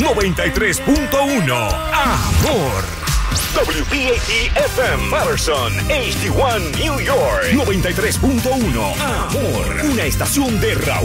93.1 Amor. WPAT-FM Patterson, HD1 New York. 93.1 Amor. Una estación de Raúl